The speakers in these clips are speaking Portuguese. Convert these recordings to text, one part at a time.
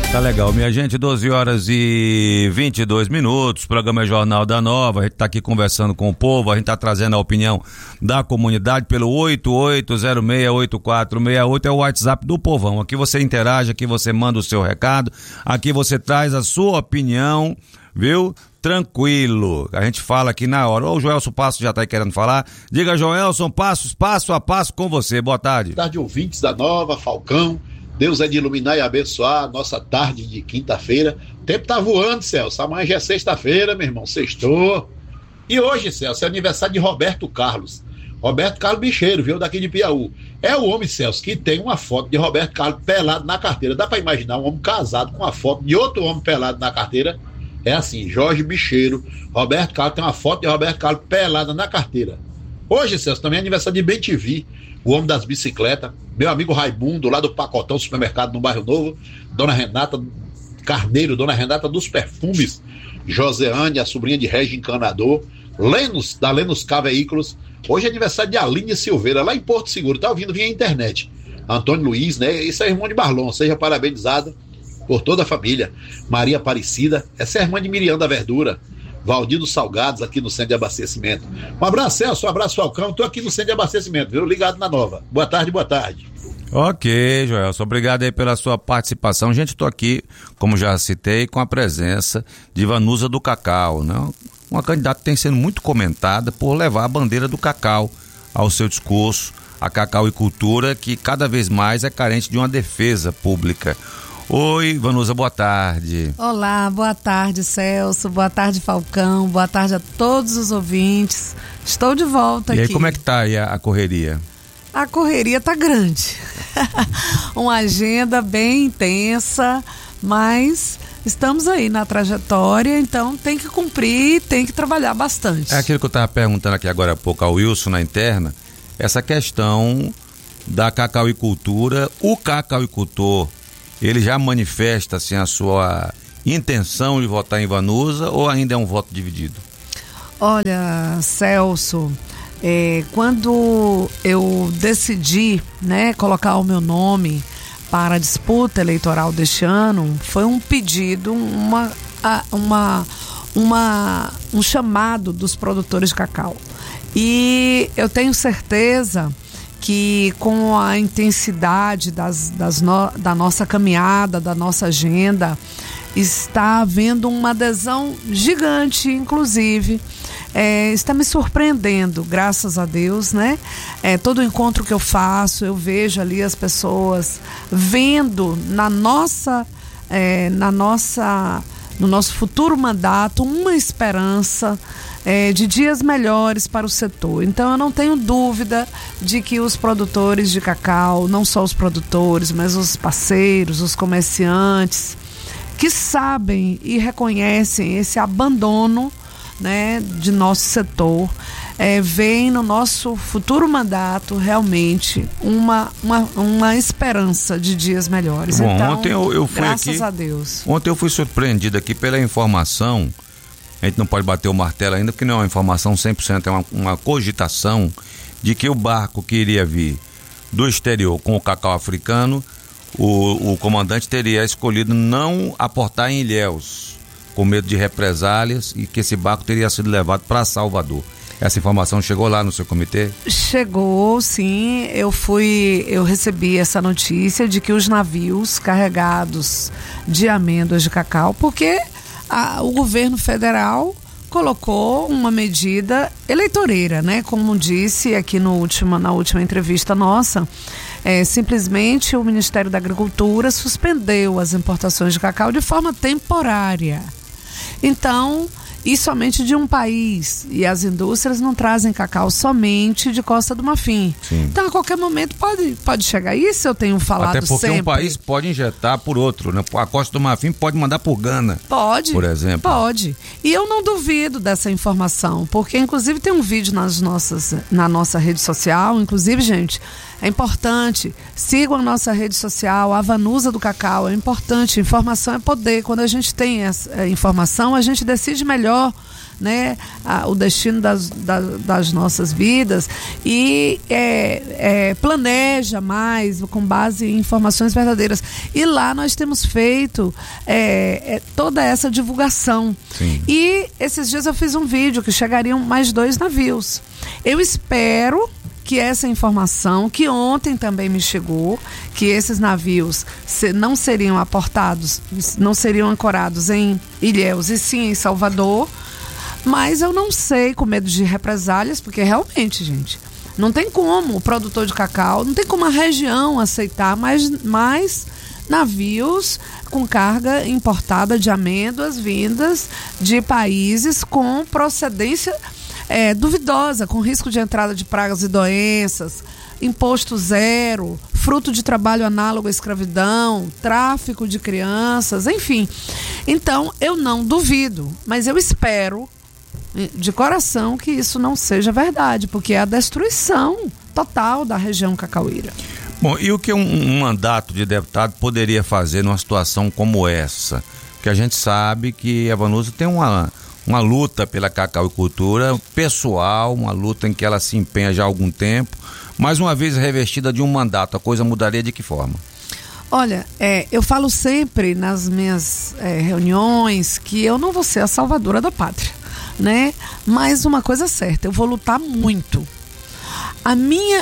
Tá legal, minha gente, 12 horas e 22 minutos, programa Jornal da Nova, a gente tá aqui conversando com o povo, a gente tá trazendo a opinião da comunidade pelo 88068468, é o WhatsApp do povão, aqui você interage, aqui você manda o seu recado, aqui você traz a sua opinião, viu? Tranquilo, a gente fala aqui na hora. O Joelson Passo já tá aí querendo falar. Diga, Joelson Passos, passo a passo com você, boa tarde. Boa tarde, ouvintes da Nova, Falcão. Deus é de iluminar e abençoar a nossa tarde de quinta-feira. O tempo tá voando, Celso. Amanhã já é sexta-feira, meu irmão. Sextou. E hoje, Celso, é aniversário de Roberto Carlos. Roberto Carlos Bicheiro, viu? Daqui de Piauí. É o homem, Celso, que tem uma foto de Roberto Carlos pelado na carteira. Dá pra imaginar um homem casado com uma foto de outro homem pelado na carteira? É assim, Jorge Bicheiro. Roberto Carlos tem uma foto de Roberto Carlos pelada na carteira. Hoje, Celso, também é aniversário de BenTV, o homem das bicicletas, meu amigo Raimundo, lá do Pacotão Supermercado no Bairro Novo, Dona Renata Carneiro, Dona Renata dos Perfumes, Joseane, a sobrinha de Regi Encanador, Lenos, da Lenos K Veículos. Hoje é aniversário de Aline Silveira, lá em Porto Seguro, tá ouvindo via internet. Antônio Luiz, né? Isso é irmão de Marlon, seja parabenizado por toda a família. Maria Aparecida, essa é a irmã de Miriam da Verdura. Valdir dos Salgados, aqui no centro de abastecimento. Um abraço, Celso, um abraço, Falcão. Tô aqui no centro de abastecimento, viu? Ligado na Nova. Boa tarde, boa tarde. Ok, Joelson, obrigado aí pela sua participação. Gente, tô aqui, como já citei, com a presença de Vanusa do Cacau, né? Uma candidata que tem sendo muito comentada por levar a bandeira do cacau ao seu discurso, a cacauicultura, que cada vez mais é carente de uma defesa pública. Oi, Vanusa, boa tarde. Olá, boa tarde, Celso, boa tarde, Falcão, boa tarde a todos os ouvintes. Estou de volta aqui. E aí, como é que tá aí a correria? A correria tá grande. Uma agenda bem intensa, mas estamos aí na trajetória, então tem que cumprir, tem que trabalhar bastante. É aquilo que eu estava perguntando aqui agora há pouco ao Wilson na interna, essa questão da cacauicultura, o cacauicultor, ele já manifesta assim, a sua intenção de votar em Vanusa ou ainda é um voto dividido? Olha, Celso, quando eu decidi, né, colocar o meu nome para a disputa eleitoral deste ano, foi um pedido, um chamado dos produtores de cacau. E eu tenho certeza que com a intensidade da nossa caminhada, da nossa agenda, está havendo uma adesão gigante, inclusive. Está me surpreendendo, graças a Deus, né? Todo encontro que eu faço, eu vejo ali as pessoas vendo no nosso futuro mandato uma esperança de dias melhores para o setor. Então eu não tenho dúvida de que os produtores de cacau, não só os produtores, mas os parceiros, os comerciantes, que sabem e reconhecem esse abandono, né, de nosso setor, veem no nosso futuro mandato realmente uma esperança de dias melhores. Bom, então, ontem eu fui graças aqui, a Deus. Ontem eu fui surpreendido aqui pela informação. A gente não pode bater o martelo ainda, porque não é uma informação 100%, é uma cogitação de que o barco que iria vir do exterior com o cacau africano, o comandante teria escolhido não aportar em Ilhéus, com medo de represálias, e que esse barco teria sido levado para Salvador. Essa informação chegou lá no seu comitê? Chegou, sim. Eu recebi essa notícia de que os navios carregados de amêndoas de cacau, porque o governo federal colocou uma medida eleitoreira, né? Como disse aqui na última entrevista nossa, simplesmente o Ministério da Agricultura suspendeu as importações de cacau de forma temporária. Então, e somente de um país, e as indústrias não trazem cacau somente de Costa do Marfim. Sim. Então a qualquer momento pode chegar isso, eu tenho falado sempre. Até porque um país pode injetar por outro, né? A Costa do Marfim pode mandar por Gana, por exemplo. Pode, e eu não duvido dessa informação, porque inclusive tem um vídeo na nossa rede social, inclusive, gente, É importante. Sigam a nossa rede social, a Vanusa do Cacau. É importante. Informação é poder. Quando a gente tem essa informação, a gente decide melhor, né, o destino das nossas vidas e planeja mais com base em informações verdadeiras. E lá nós temos feito toda essa divulgação. Sim. E esses dias eu fiz um vídeo que chegariam mais 2 navios. Eu espero que essa informação, que ontem também me chegou, que esses navios não seriam aportados, não seriam ancorados em Ilhéus e sim em Salvador. Mas eu não sei, com medo de represálias, porque realmente, gente, não tem como o produtor de cacau, não tem como a região aceitar mais navios com carga importada de amêndoas vindas de países com procedência duvidosa, com risco de entrada de pragas e doenças, imposto zero, fruto de trabalho análogo à escravidão, tráfico de crianças, enfim. Então, eu não duvido, mas eu espero de coração que isso não seja verdade, porque é a destruição total da região cacauíra. Bom, e o que um mandato de deputado poderia fazer numa situação como essa? Porque a gente sabe que a Vanusa tem uma luta pela cacauicultura pessoal, uma luta em que ela se empenha já há algum tempo, mas uma vez revestida de um mandato, a coisa mudaria de que forma? Olha, eu falo sempre nas minhas reuniões que eu não vou ser a salvadora da pátria, né? Mas uma coisa é certa, eu vou lutar muito. A minha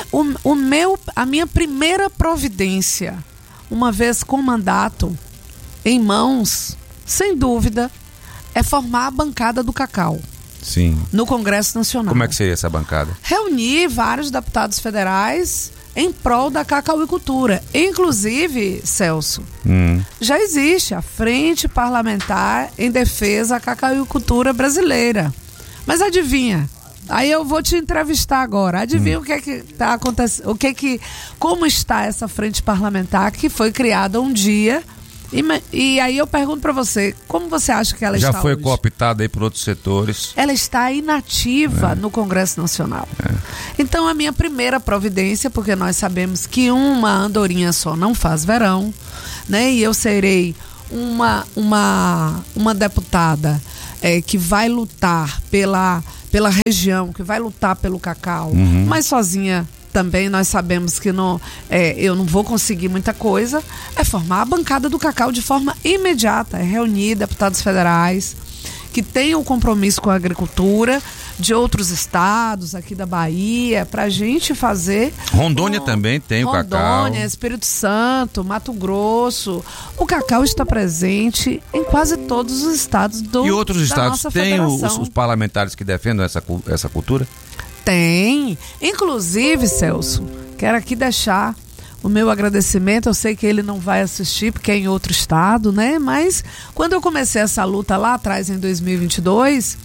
primeira providência, uma vez com o mandato em mãos, sem dúvida, é formar a bancada do cacau. Sim. No Congresso Nacional. Como é que seria essa bancada? Reunir vários deputados federais em prol da cacauicultura. Inclusive, Celso, já existe a Frente Parlamentar em Defesa da Cacauicultura Brasileira. Mas adivinha? Aí eu vou te entrevistar agora. Adivinha o que é que está acontecendo? Como está essa frente parlamentar que foi criada um dia? E aí eu pergunto para você, como você acha que ela está hoje? Já foi cooptada aí por outros setores. Ela está inativa no Congresso Nacional. Então a minha primeira providência, porque nós sabemos que uma andorinha só não faz verão, né? E eu serei uma deputada que vai lutar pela região, que vai lutar pelo cacau, mas sozinha também nós sabemos que eu não vou conseguir muita coisa, é formar a bancada do cacau de forma imediata, reunir deputados federais que tenham compromisso com a agricultura de outros estados, aqui da Bahia, para a gente fazer... Rondônia também tem o cacau. Rondônia, Espírito Santo, Mato Grosso. O cacau está presente em quase todos os estados E outros estados têm os parlamentares que defendem essa cultura? Tem. Inclusive, Celso, quero aqui deixar o meu agradecimento. Eu sei que ele não vai assistir porque é em outro estado, né? Mas quando eu comecei essa luta lá atrás, em 2022,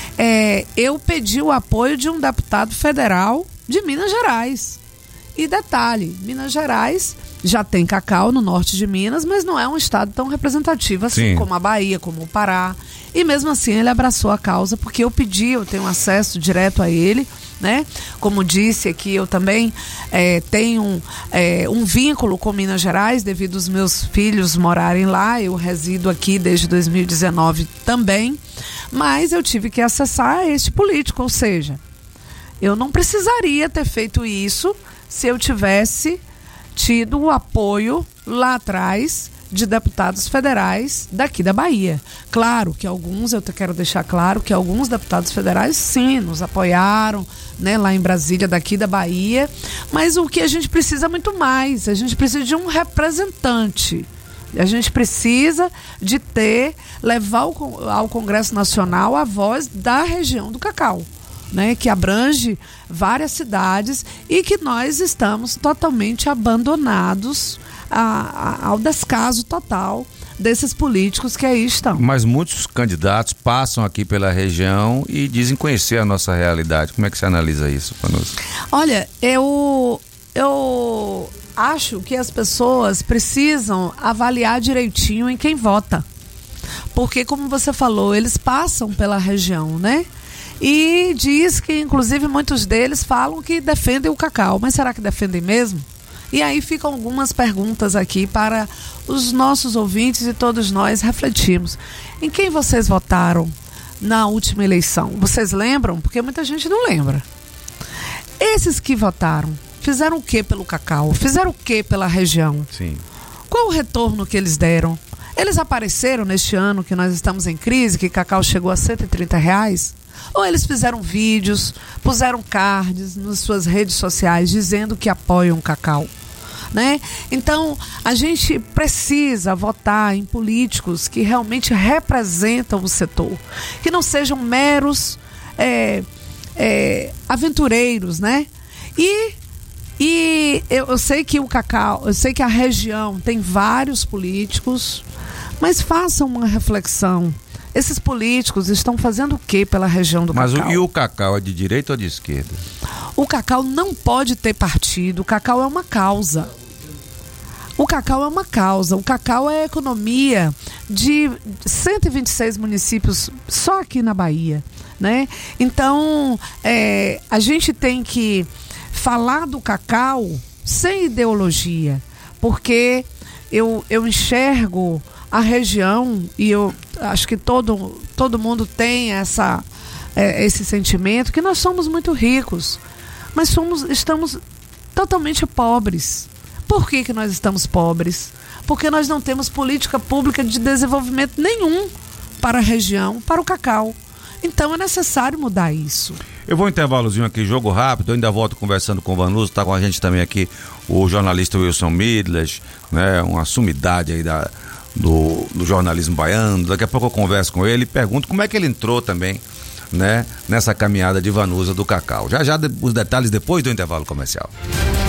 eu pedi o apoio de um deputado federal de Minas Gerais. E detalhe, Minas Gerais já tem cacau no norte de Minas, mas não é um estado tão representativo assim Sim. como a Bahia, como o Pará. E mesmo assim ele abraçou a causa, porque eu tenho acesso direto a ele, né? Como disse aqui, eu também tenho um vínculo com Minas Gerais, devido aos meus filhos morarem lá. Eu resido aqui desde 2019 também, mas eu tive que acessar este político, ou seja, eu não precisaria ter feito isso se eu tivesse tido o apoio lá atrás de deputados federais daqui da Bahia. Claro que eu quero deixar claro que alguns deputados federais sim nos apoiaram, né, lá em Brasília, daqui da Bahia, mas o que a gente precisa é muito mais. A gente precisa de um representante. A gente precisa de levar ao Congresso Nacional a voz da região do cacau, né, que abrange várias cidades e que nós estamos totalmente abandonados ao descaso total desses políticos que aí estão. Mas muitos candidatos passam aqui pela região e dizem conhecer a nossa realidade. Como é que você analisa isso, Vanusa? Olha, eu acho que as pessoas precisam avaliar direitinho em quem vota. Porque, como você falou, eles passam pela região, né? E diz que, inclusive, muitos deles falam que defendem o cacau. Mas será que defendem mesmo? E aí ficam algumas perguntas aqui para os nossos ouvintes e todos nós refletirmos. Em quem vocês votaram na última eleição? Vocês lembram? Porque muita gente não lembra. Esses que votaram, fizeram o que pelo Cacau? Fizeram o que pela região? Sim. Qual o retorno que eles deram? Eles apareceram neste ano que nós estamos em crise, que Cacau chegou a R$130? Ou eles fizeram vídeos, puseram cards nas suas redes sociais dizendo que apoiam Cacau? Né? Então, a gente precisa votar em políticos que realmente representam o setor, que não sejam meros aventureiros, né? E eu sei que o Cacau, eu sei que a região tem vários políticos, mas façam uma reflexão. Esses políticos estão fazendo o que pela região do Cacau? E o Cacau é de direita ou de esquerda? O Cacau não pode ter partido. O Cacau é uma causa. O Cacau é uma causa. O Cacau é a economia de 126 municípios só aqui na Bahia, né? Então, a gente tem que falar do Cacau sem ideologia, porque eu enxergo a região, e eu acho que todo mundo tem esse sentimento, que nós somos muito ricos, mas estamos totalmente pobres. Por que nós estamos pobres? Porque nós não temos política pública de desenvolvimento nenhum para a região, para o Cacau. Então é necessário mudar isso. Eu vou um intervalozinho aqui, jogo rápido, eu ainda volto conversando com o Vanusa, está com a gente também aqui o jornalista Wilson Midlas, né, uma sumidade aí do jornalismo baiano. Daqui a pouco eu converso com ele e pergunto como é que ele entrou também, né, nessa caminhada de Vanusa do Cacau. Já os detalhes depois do intervalo comercial.